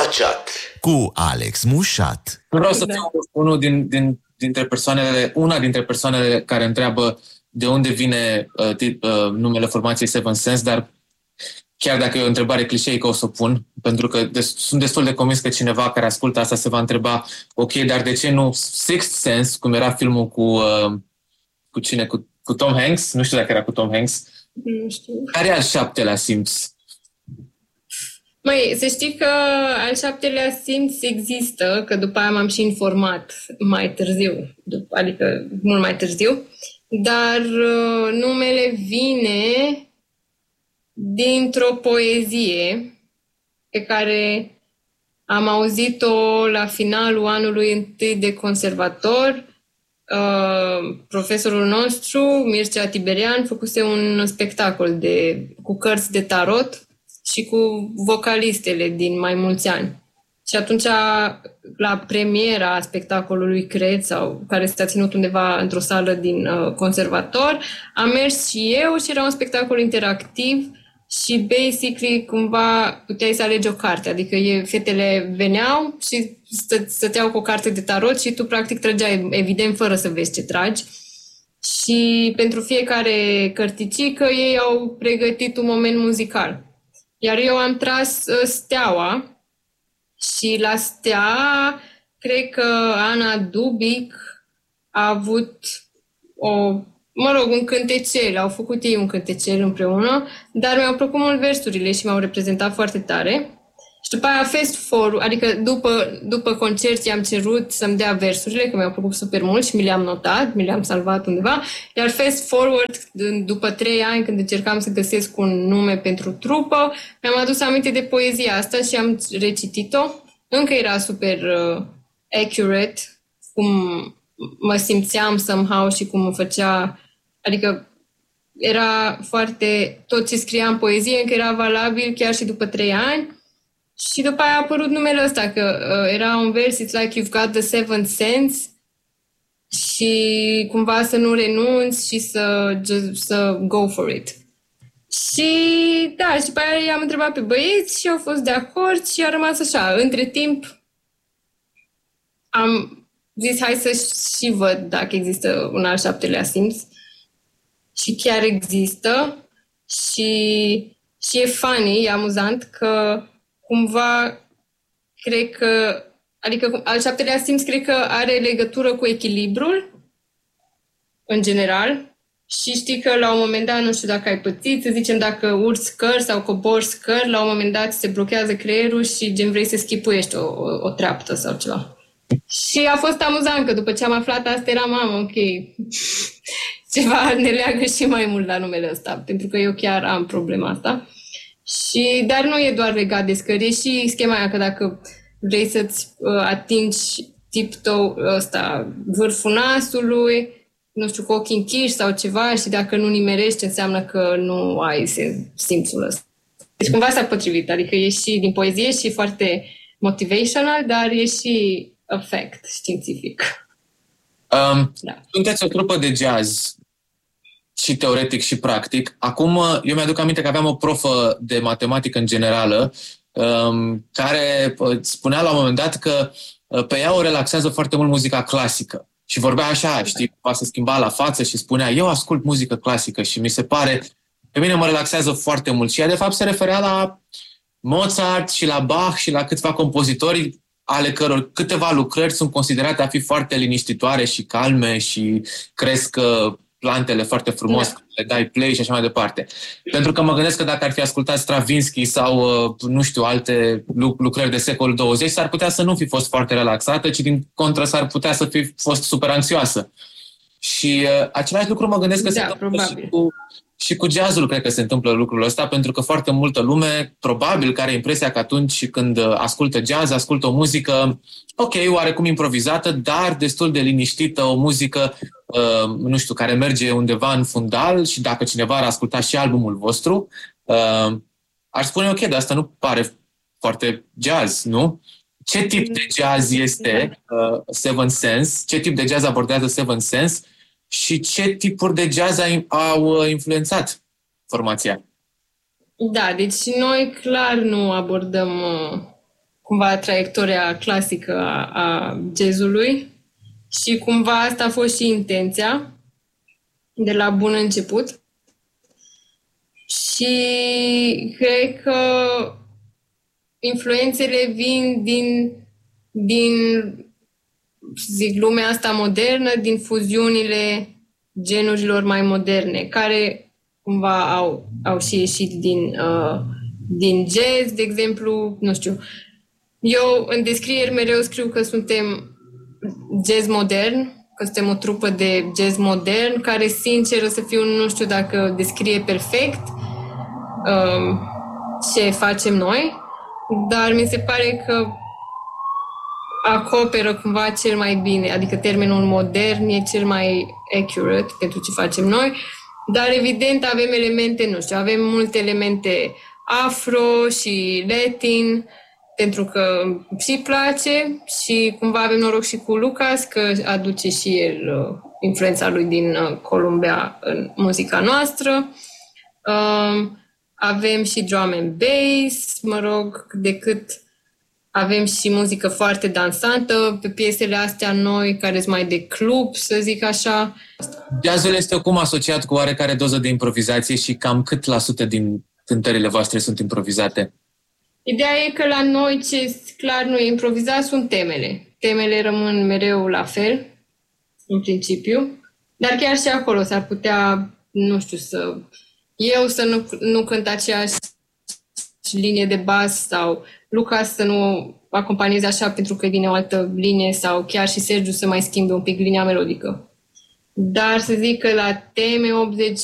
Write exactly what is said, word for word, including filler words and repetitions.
Măciat cu Alex Mușat. Vreau să fiu unul din, din, dintre persoanele, una dintre persoanele care întreabă de unde vine uh, tip, uh, numele formației Seven Sense, dar chiar dacă e o întrebare clișeică o să o pun, pentru că des, sunt destul de convins că cineva care ascultă asta se va întreba, ok, dar de ce nu Sixth Sense, cum era filmul cu, uh, cu cine? Cu, cu Tom Hanks? Nu știu dacă era cu Tom Hanks. Nu știu. Care e al șaptelea simț? Măi, să știi că al șaptelea simț există, că după aia m-am și informat mai târziu, adică mult mai târziu, dar uh, numele vine dintr-o poezie pe care am auzit-o la finalul anului întâi de conservator. Uh, profesorul nostru, Mircea Tiberian, făcuse un spectacol de, cu cărți de tarot și cu vocalistele din mai mulți ani. Și atunci, la premiera spectacolului, cred, sau care s-a ținut undeva într-o sală din uh, conservator, am mers și eu și era un spectacol interactiv și, basically, cumva puteai să alegi o carte. Adică e, fetele veneau și stă, stăteau cu o carte de tarot și tu, practic, trăgeai, evident, fără să vezi ce tragi. Și pentru fiecare cărticică ei au pregătit un moment muzical. Iar eu am tras uh, Steaua și la Stea, cred că Ana Dubic a avut o, mă rog, un cântecel, au făcut ei un cântecel împreună, dar mi-au plăcut mult versurile și m-au reprezentat foarte tare. Și după aia fast forward, adică după, după concert i-am cerut să-mi dea versurile, că mi-au plăcut super mult și mi le-am notat, mi le-am salvat undeva. Iar fast forward, după trei ani, când încercam să găsesc un nume pentru trupă, mi-am adus aminte de poezia asta și am recitit-o. Încă era super uh, accurate, cum mă simțeam somehow și cum mă făcea, adică era foarte, tot ce scria în poezie încă era valabil chiar și după trei ani. Și după aia a apărut numele ăsta, că uh, era un vers, it's like you've got the seventh sense, și cumva să nu renunți și să, just, să go for it. Și da, și după aia i-am întrebat pe băieți și au fost de acord și a rămas așa. Între timp am zis, hai să și văd dacă există un al șaptelea simț. Și chiar există. Și, și e funny, e amuzant că cumva, cred că, adică al șaptelea simț cred că are legătură cu echilibrul, în general, și știi că la un moment dat, nu știu dacă ai pățit, să zicem dacă urci scări sau cobori scări, la un moment dat se blochează creierul și gen vrei să schipuiești o, o, o treaptă sau ceva. Și a fost amuzant că după ce am aflat asta era, mamă, ok, ceva ne leagă și mai mult la numele ăsta, pentru că eu chiar am problema asta. Și, dar nu e doar legat de scări, e și schema aia că dacă vrei să-ți uh, atingi tiptoe ăsta, vârful nasului, nu știu, cu ochii închiși sau ceva, și dacă nu nimerești, înseamnă că nu ai simțul ăsta. Deci cumva s-a potrivit, adică e și din poezie și foarte motivational, dar e și fact științific. Um, da. Sunteți o trupă de jazz, și teoretic și practic. Acum, eu mi-aduc aminte că aveam o profă de matematică în generală, um, care spunea la un moment dat că pe ea o relaxează foarte mult muzica clasică. Și vorbea așa, știi, se schimba la față și spunea, eu ascult muzică clasică și mi se pare, pe mine mă relaxează foarte mult. Și ea, de fapt, se referea la Mozart și la Bach și la câțiva compozitori ale căror câteva lucrări sunt considerate a fi foarte liniștitoare și calme și cresc plantele foarte frumos, yeah. Le dai play și așa mai departe. Pentru că mă gândesc că dacă ar fi ascultat Stravinsky sau, nu știu, alte lucrări de secolul douăzeci, s-ar putea să nu fi fost foarte relaxată, ci din contră s-ar putea să fi fost super anxioasă. Și uh, același lucru mă gândesc că da, se întâmplă și cu, și cu jazzul, cred că se întâmplă lucrul ăsta, pentru că foarte multă lume, probabil, care are impresia că atunci când ascultă jazz, ascultă o muzică, ok, oarecum improvizată, dar destul de liniștită, o muzică, uh, nu știu, care merge undeva în fundal, și dacă cineva ar asculta și albumul vostru, uh, ar spune, ok, dar asta nu pare foarte jazz, nu? Ce tip de jazz este uh, Seven Sense? Ce tip de jazz abordează Seven Sense? Și ce tipuri de jazz au influențat formația? Da, deci noi clar nu abordăm uh, cumva traiectoria clasică a, a jazzului și cumva asta a fost și intenția de la bun început. Și cred că influențele vin din, din zic, lumea asta modernă, din fuziunile genurilor mai moderne, care cumva au, au și ieșit din, uh, din jazz, de exemplu, nu știu. Eu în descrieri mereu scriu că suntem jazz modern, că suntem o trupă de jazz modern, care, sincer, să fiu, nu știu dacă descrie perfect um, ce facem noi, dar mi se pare că acoperă cumva cel mai bine, adică termenul modern e cel mai accurate pentru ce facem noi, dar evident avem elemente, nu știu, avem multe elemente afro și latin, pentru că și place și cumva avem noroc și cu Lucas că aduce și el uh, influența lui din uh, Columbia în muzica noastră. Uh, avem și drum and bass, mă rog, decât avem și muzică foarte dansantă pe piesele astea noi, care sunt mai de club, să zic așa. Jazzul este acum asociat cu oarecare doză de improvizație și cam cât la sută din cântările voastre sunt improvizate? Ideea e că la noi ce clar nu e improvizat sunt temele. Temele rămân mereu la fel, în principiu, dar chiar și acolo s-ar putea, nu știu, să eu să nu, nu cânt aceeași linie de bas sau Lucas să nu acompanieze așa pentru că vine o altă linie sau chiar și Sergiu să mai schimbe un pic linia melodică. Dar să zic că la teme optzeci